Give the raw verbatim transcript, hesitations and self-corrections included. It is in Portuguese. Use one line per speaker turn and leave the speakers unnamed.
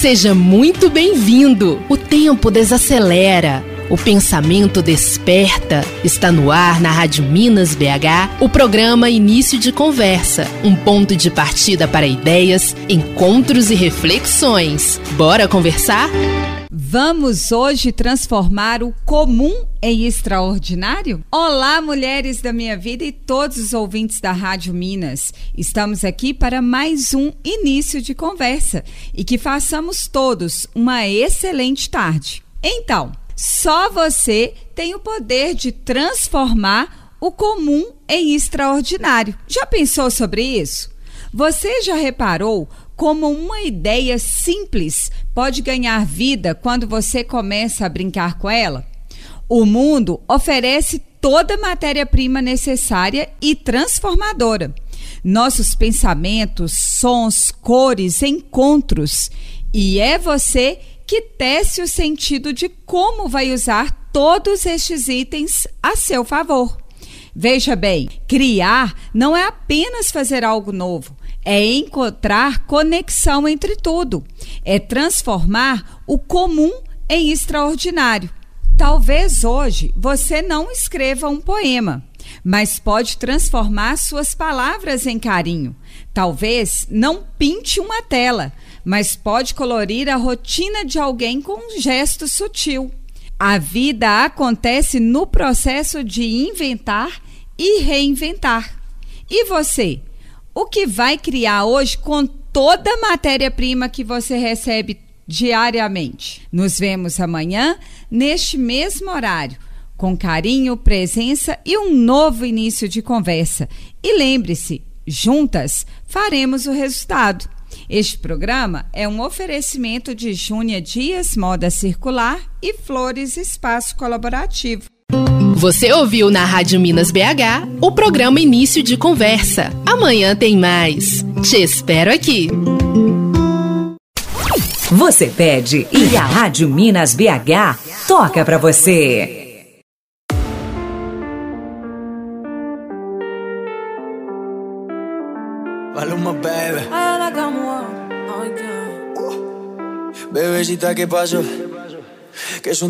Seja muito bem-vindo. O tempo desacelera, o pensamento desperta. Está no ar na Rádio Minas B H, o programa Início de Conversa, um ponto de partida para ideias, encontros e reflexões. Bora conversar?
Vamos hoje transformar o comum em extraordinário? Olá, mulheres da minha vida e todos os ouvintes da Rádio Minas. Estamos aqui para mais um Início de Conversa e que façamos todos uma excelente tarde. Então, só você tem o poder de transformar o comum em extraordinário. Já pensou sobre isso? Você já reparou como uma ideia simples pode ganhar vida quando você começa a brincar com ela? O mundo oferece toda a matéria-prima necessária e transformadora. Nossos pensamentos, sons, cores, encontros. E é você que tece o sentido de como vai usar todos estes itens a seu favor. Veja bem, criar não é apenas fazer algo novo, é encontrar conexão entre tudo, é transformar o comum em extraordinário. Talvez hoje você não escreva um poema, mas pode transformar suas palavras em carinho. Talvez não pinte uma tela, mas pode colorir a rotina de alguém com um gesto sutil. A vida acontece no processo de inventar e reinventar. E você? O que vai criar hoje com toda a matéria-prima que você recebe diariamente? Nos vemos amanhã, neste mesmo horário, com carinho, presença e um novo início de conversa. E lembre-se, juntas faremos o resultado. Este programa é um oferecimento de Júnia Dias, Moda Circular e Flores Espaço Colaborativo.
Você ouviu na Rádio Minas B H o programa Início de Conversa. Amanhã tem mais. Te espero aqui.
Você pede e a Rádio Minas B H toca pra você.
Maluma, baby. Bebecita, ¿qué pasó? Que es un